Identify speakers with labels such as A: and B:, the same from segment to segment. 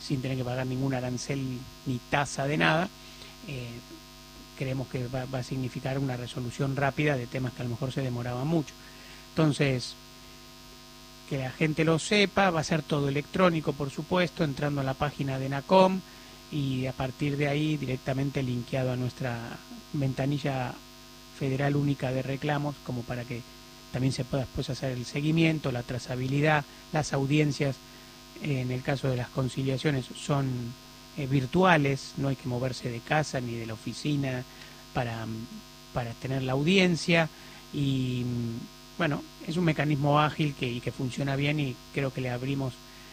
A: sin tener que pagar ningún arancel ni tasa de nada. Creemos que va a significar una resolución rápida de temas que a lo mejor se demoraban mucho. Entonces, que la gente lo sepa, va a ser todo electrónico, por supuesto, entrando a la página de ENACOM y a partir de ahí directamente linkeado a nuestra ventanilla federal única de reclamos, como para que también se pueda después hacer el seguimiento, la trazabilidad. Las audiencias, en el caso de las conciliaciones, son virtuales, no hay que moverse de casa ni de la oficina para tener la audiencia, y bueno, es un mecanismo ágil y que funciona bien, y creo que le abrimos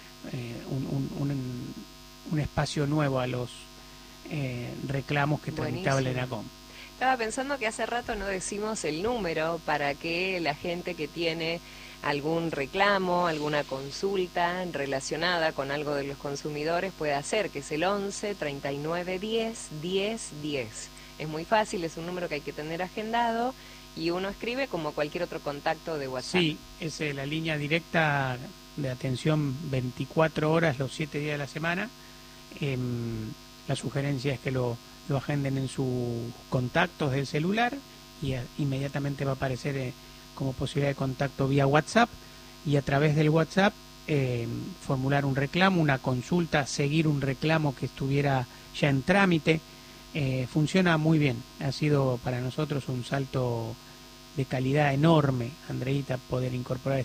A: un espacio nuevo a los reclamos que tramitaba el ENACOM.
B: Estaba pensando que hace rato no decimos el número para que la gente que tiene algún reclamo, alguna consulta relacionada con algo de los consumidores pueda hacer, que es el 11 39 10 10 10. Es muy fácil, es un número que hay que tener agendado y uno escribe como cualquier otro contacto de WhatsApp.
A: Sí, es la línea directa de atención 24 horas los 7 días de la semana. La sugerencia es que lo agenden en sus contactos del celular y inmediatamente va a aparecer como posibilidad de contacto vía WhatsApp, y a través del WhatsApp formular un reclamo, una consulta, seguir un reclamo que estuviera ya en trámite. Funciona muy bien, ha sido para nosotros un salto de calidad enorme, Andreita, poder incorporar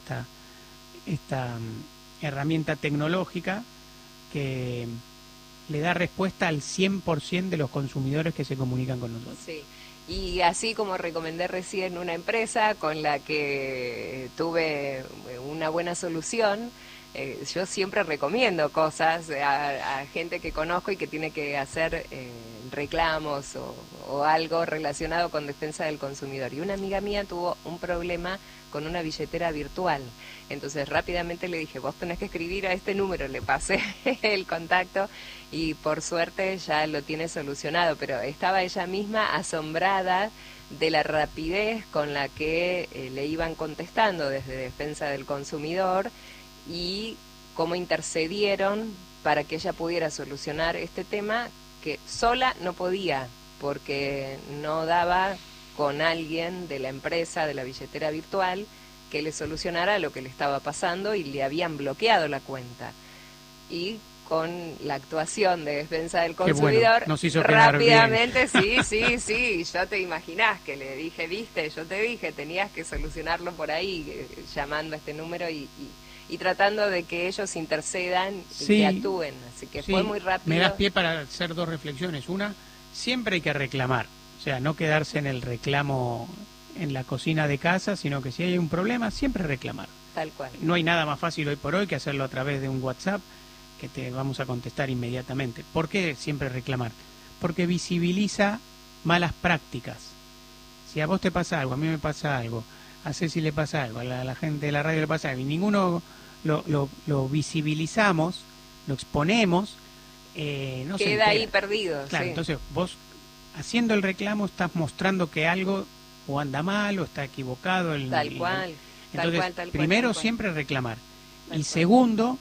A: esta herramienta tecnológica que le da respuesta al 100% de los consumidores que se comunican con nosotros.
B: Sí. Y así como recomendé recién una empresa con la que tuve una buena solución, yo siempre recomiendo cosas a gente que conozco y que tiene que hacer reclamos o algo relacionado con defensa del consumidor. Y una amiga mía tuvo un problema con una billetera virtual. Entonces rápidamente le dije, vos tenés que escribir a este número, le pasé el contacto y por suerte ya lo tiene solucionado, pero estaba ella misma asombrada de la rapidez con la que le iban contestando desde defensa del consumidor y cómo intercedieron para que ella pudiera solucionar este tema que sola no podía, porque no daba con alguien de la empresa de la billetera virtual que le solucionara lo que le estaba pasando y le habían bloqueado la cuenta. Y con la actuación de defensa del consumidor,
A: bueno, nos hizo rápidamente,
B: sí, yo te imaginás que le dije, viste, yo te dije, tenías que solucionarlo por ahí, llamando a este número y tratando de que ellos intercedan y que actúen, así que fue muy rápido.
A: Me das pie para hacer dos reflexiones. Una, siempre hay que reclamar, o sea, no quedarse en el reclamo en la cocina de casa, sino que si hay un problema, siempre reclamar.
B: Tal cual.
A: No hay nada más fácil hoy por hoy que hacerlo a través de un WhatsApp, que te vamos a contestar inmediatamente. ¿Por qué siempre reclamar? Porque visibiliza malas prácticas. Si a vos te pasa algo, a mí me pasa algo, a Ceci le pasa algo, a la gente de la radio le pasa algo, y ninguno lo visibilizamos, lo exponemos, no
B: queda ahí perdido.
A: Claro,
B: sí.
A: Entonces vos, haciendo el reclamo, estás mostrando que algo o anda mal o está equivocado.
B: Tal cual.
A: Entonces, primero siempre reclamar. Y segundo,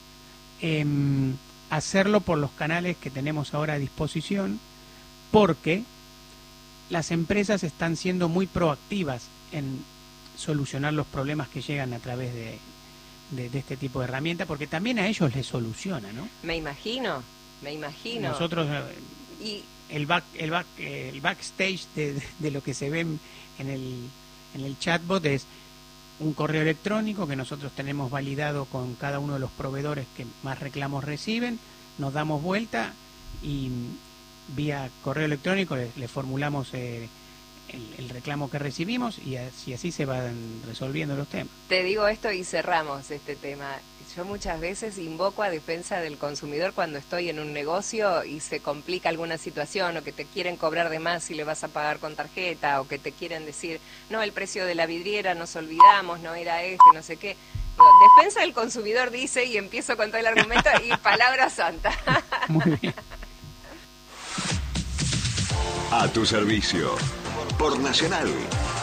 A: hacerlo por los canales que tenemos ahora a disposición, porque las empresas están siendo muy proactivas en solucionar los problemas que llegan a través de este tipo de herramientas, porque también a ellos les soluciona, ¿no?
B: Me imagino.
A: Nosotros, y el backstage de lo que se ve en el chatbot es un correo electrónico que nosotros tenemos validado con cada uno de los proveedores que más reclamos reciben, nos damos vuelta y vía correo electrónico le formulamos el reclamo que recibimos y así se van resolviendo los temas.
B: Te digo esto y cerramos este tema. Yo muchas veces invoco a defensa del consumidor cuando estoy en un negocio y se complica alguna situación o que te quieren cobrar de más si le vas a pagar con tarjeta o que te quieren decir, no, el precio de la vidriera nos olvidamos, no era no sé qué. Digo, defensa del consumidor dice y empiezo con todo el argumento y palabra santa.
A: Muy bien.
C: A tu servicio. Por Nacional